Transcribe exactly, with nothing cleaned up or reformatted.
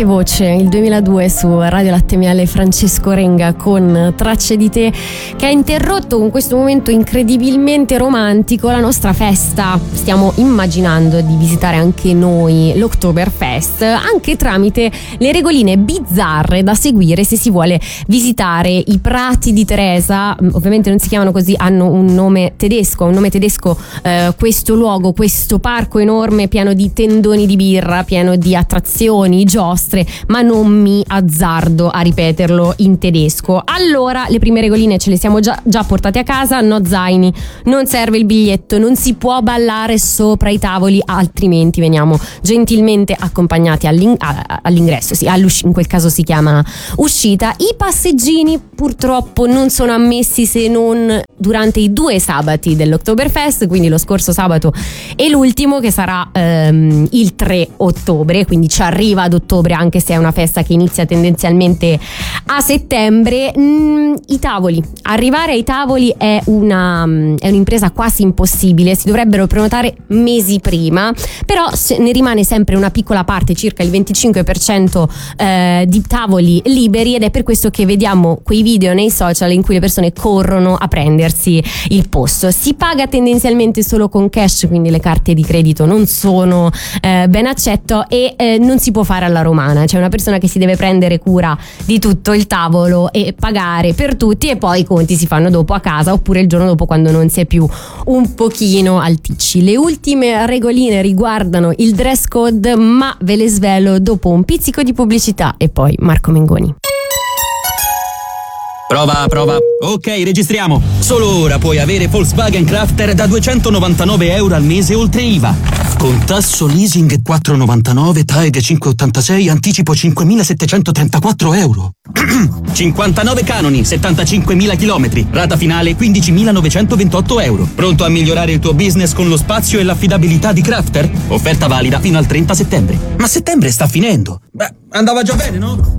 che voce, il duemiladue su Radio Latte Miele, Francesco Renga con Tracce di te, che ha interrotto con questo momento incredibilmente romantico la nostra festa. Stiamo immaginando di visitare anche noi l'Oktoberfest, anche tramite le regoline bizzarre da seguire se si vuole visitare i prati di Teresa. Ovviamente non si chiamano così, hanno un nome tedesco, un nome tedesco eh, questo luogo, questo parco enorme pieno di tendoni di birra, pieno di attrazioni, giostre, ma non mi azzardo a ripeterlo in tedesco. Allora, le prime regoline ce le siamo già, già portate a casa: no zaini, non serve il biglietto, non si può ballare sopra i tavoli, altrimenti veniamo gentilmente accompagnati all'ing- all'ingresso, sì, in quel caso si chiama uscita. I passeggini purtroppo non sono ammessi se non durante i due sabati dell'Oktoberfest, quindi lo scorso sabato e l'ultimo, che sarà ehm, il tre ottobre, quindi ci arriva ad ottobre, anche se è una festa che inizia tendenzialmente a settembre. Mm, i tavoli, arrivare ai tavoli è una è un'impresa quasi impossibile, si dovrebbero prenotare mesi prima, però ne rimane sempre una piccola parte, circa il venticinque per cento eh, di tavoli liberi, ed è per questo che vediamo quei video nei social in cui le persone corrono a prendersi il posto. Si paga tendenzialmente solo con cash, quindi le carte di credito non sono eh, ben accetto, e eh, non si può fare alla romana, c'è una persona che si deve prendere cura di tutto il tavolo e pagare per tutti, e poi i conti si fanno dopo a casa oppure il giorno dopo, quando non si è più un pochino alticci. Le ultime regoline riguardano il dress code, ma ve le svelo dopo un pizzico di pubblicità e poi Marco Mengoni. Prova, prova. Ok, registriamo. Solo ora puoi avere Volkswagen Crafter da duecentonovantanove euro al mese oltre I V A. Con tasso leasing quattro virgola novantanove, T A E G cinque virgola ottantasei, anticipo cinquemilasettecentotrentaquattro euro. cinquantanove canoni, settantacinquemila chilometri, rata finale quindicimilanovecentoventotto euro. Pronto a migliorare il tuo business con lo spazio e l'affidabilità di Crafter? Offerta valida fino al trenta settembre. Ma settembre sta finendo. Beh, andava già bene, no?